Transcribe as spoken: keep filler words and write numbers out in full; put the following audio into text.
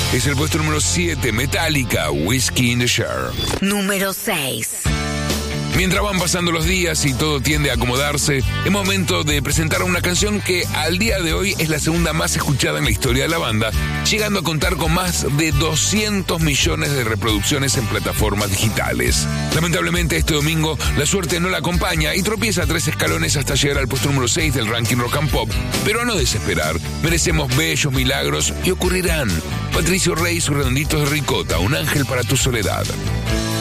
Es el puesto número siete, Metallica, Whiskey in the Jar. Número seis. Mientras van pasando los días y todo tiende a acomodarse, es momento de presentar una canción que al día de hoy es la segunda más escuchada en la historia de la banda, llegando a contar con más de doscientos millones de reproducciones en plataformas digitales. Lamentablemente este domingo la suerte no la acompaña y tropieza tres escalones hasta llegar al puesto número seis del ranking Rock and Pop, pero a no desesperar, merecemos bellos milagros y ocurrirán. Patricio Rey, sus redonditos de ricota, un ángel para tu soledad.